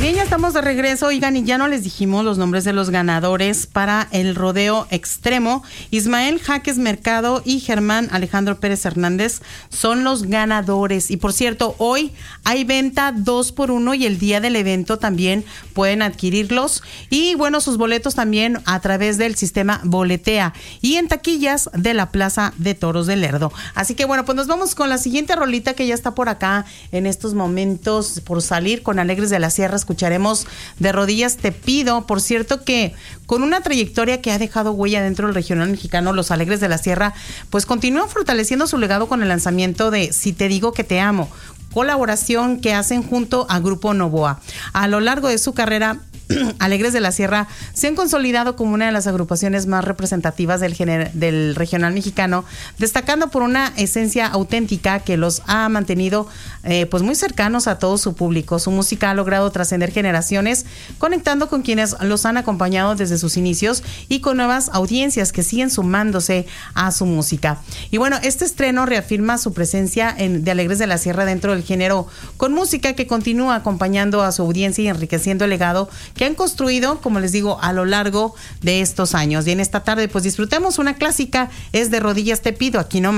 Bien, ya estamos de regreso, oigan, y ya no les dijimos los nombres de los ganadores para el rodeo extremo. Ismael Jaques Mercado y Germán Alejandro Pérez Hernández son los ganadores. Y por cierto, hoy hay venta 2x1 y el día del evento también pueden adquirirlos. Y bueno, sus boletos también a través del sistema Boletea y en taquillas de la Plaza de Toros de Lerdo. Así que bueno, pues nos vamos con la siguiente rolita que ya está por acá en estos momentos por salir con Alegres de la Sierra. Escucharemos De Rodillas Te Pido. Por cierto que con una trayectoria que ha dejado huella dentro del regional mexicano, los Alegres de la Sierra pues continúan fortaleciendo su legado con el lanzamiento de Si Te Digo Que Te Amo, colaboración que hacen junto a Grupo Novoa. A lo largo de su carrera, Alegres de la Sierra se han consolidado como una de las agrupaciones más representativas del regional mexicano, destacando por una esencia auténtica que los ha mantenido pues muy cercanos a todo su público. Su música ha logrado trascender generaciones, conectando con quienes los han acompañado desde sus inicios y con nuevas audiencias que siguen sumándose a su música. Y bueno, este estreno reafirma su presencia de Alegres de la Sierra dentro del género, con música que continúa acompañando a su audiencia y enriqueciendo el legado que han construido, como les digo, a lo largo de estos años. Y en esta tarde pues disfrutemos una clásica, es De Rodillas Te Pido, aquí nomás.